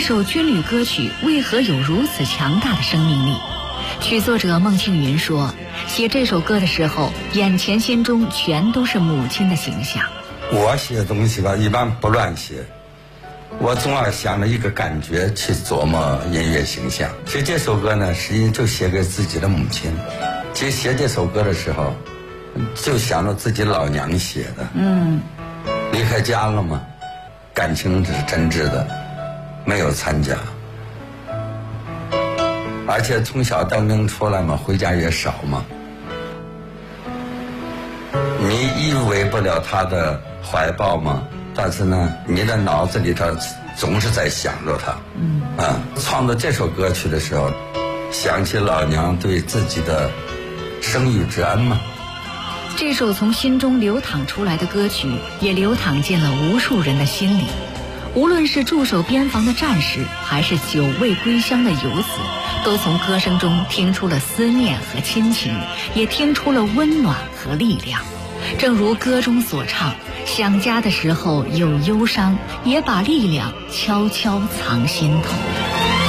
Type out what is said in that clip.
首军旅歌曲为何有如此强大的生命力？曲作者孟庆云说，写这首歌的时候，眼前心中全都是母亲的形象。 我写东西吧，一般不乱写，我总要想着一个感觉去琢磨音乐形象。其实这首歌呢，实际就写给自己的母亲。其实写这首歌的时候，就想着自己老娘写的。离开家了嘛，感情是真挚的，没有掺假。而且从小当兵出来嘛，回家也少嘛，你依偎不了他的怀抱嘛，但是呢，你的脑子里头总是在想着他。创作这首歌曲的时候，想起老娘对自己的生育之恩嘛。 这首从心中流淌出来的歌曲，也流淌进了无数人的心里。无论是驻守边防的战士，还是久未归乡的游子，都从歌声中听出了思念和亲情，也听出了温暖和力量。正如歌中所唱，想家的时候有忧伤，也把力量悄悄藏心头。